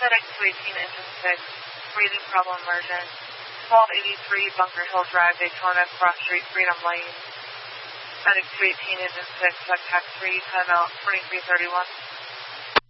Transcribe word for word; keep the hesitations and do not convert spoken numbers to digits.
FedEx two eighteen, engine six, breathing problem emergent. twelve eighty-three Bunker Hill Drive, Daytona, Cross Street, Freedom Lane. FedEx two eighteen, engine six, contact three, timeout twenty-three thirty-one.